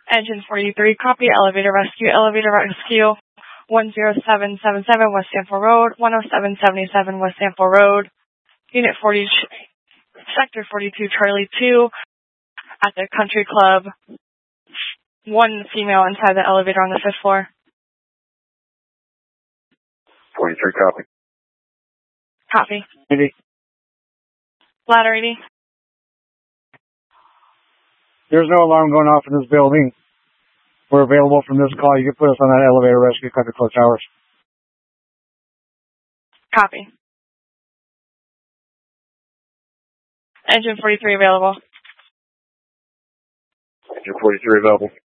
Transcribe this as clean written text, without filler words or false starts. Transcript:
Engine 43, copy. Elevator rescue 10777 West Sanford Road, 10777 West Sanford Road. Unit 40, Sector 42, Charlie 2, at the Country Club. One female inside the elevator on the 5th floor. 43, copy. Copy. 80. Ladder 80. There's no alarm going off in this building. We're available from this call. You can put us on that elevator rescue, Country Club Towers. Copy. Engine 43 available. Engine 43 available.